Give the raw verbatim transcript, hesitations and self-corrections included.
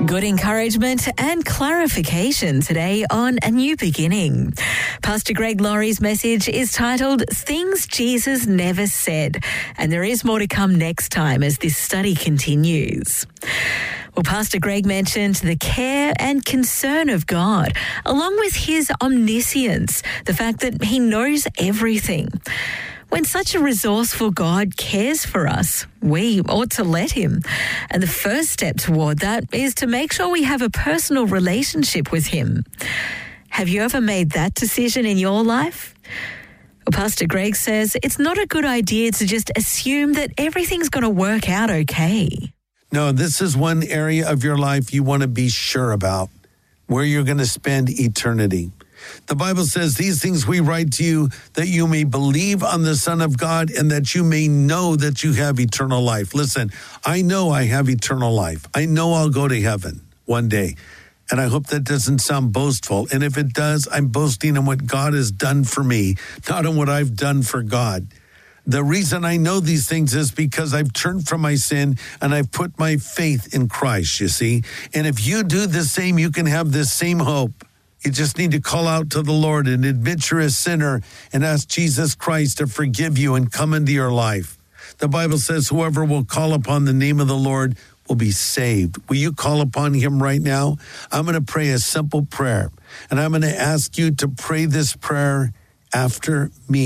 Good encouragement and clarification today on A New Beginning. Pastor Greg Laurie's message is titled Things Jesus Never Said, and there is more to come next time as this study continues. Well, Pastor Greg mentioned the care and concern of God, along with his omniscience, the fact that he knows everything. When such a resourceful God cares for us, we ought to let him. And the first step toward that is to make sure we have a personal relationship with him. Have you ever made that decision in your life? Well, Pastor Greg says it's not a good idea to just assume that everything's going to work out okay. No, this is one area of your life you want to be sure about, where you're going to spend eternity. The Bible says, these things we write to you that you may believe on the Son of God and that you may know that you have eternal life. Listen, I know I have eternal life. I know I'll go to heaven one day. And I hope that doesn't sound boastful. And if it does, I'm boasting in what God has done for me, not in what I've done for God. The reason I know these things is because I've turned from my sin and I've put my faith in Christ, you see. And if you do the same, you can have this same hope. You just need to call out to the Lord and admit you're a sinner and ask Jesus Christ to forgive you and come into your life. The Bible says whoever will call upon the name of the Lord will be saved. Will you call upon him right now? I'm going to pray a simple prayer, and I'm going to ask you to pray this prayer after me.